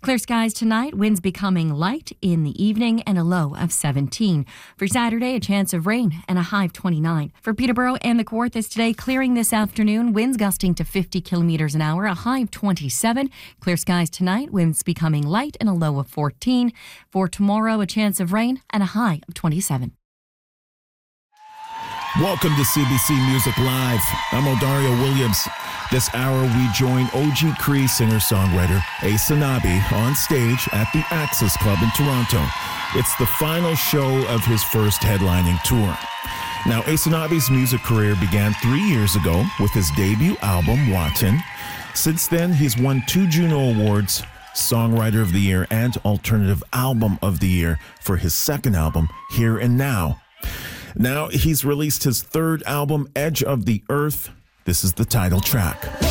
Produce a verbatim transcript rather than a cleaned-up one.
Clear skies tonight, winds becoming light in the evening and a low of seventeen. For Saturday, a chance of rain and a high of twenty-nine. For Peterborough and the Kawarthas today, clearing this afternoon, winds gusting to fifty kilometers an hour, a high of twenty-seven. Clear skies tonight, winds becoming light and a low of fourteen. For tomorrow, a chance of rain and a high of twenty-seven. Welcome to C B C Music Live. I'm Odario Williams. This hour, we join O G Cree singer-songwriter Ace Anabi on stage at the Access Club in Toronto. It's the final show of his first headlining tour. Now, Ace Anabi's music career began three years ago with his debut album, Watan. Since then, he's won two Juno Awards, Songwriter of the Year and Alternative Album of the Year for his second album, Here and Now. Now he's released his third album, Edge of the Earth. This is the title track.